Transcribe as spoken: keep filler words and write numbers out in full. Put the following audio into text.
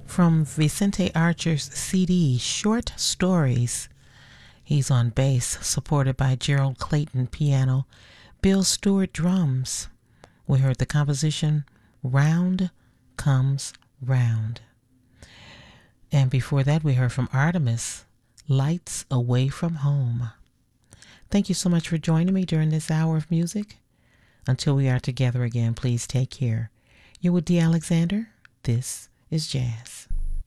From Vicente Archer's C D, Short Stories. He's on bass, supported by Gerald Clayton piano, Bill Stewart drums. We heard the composition Round Comes Round. And before that, we heard from Artemis, Lights Away from Home. Thank you so much for joining me during this hour of music. Until we are together again, please take care. You're with D. Alexander. This is Jazz.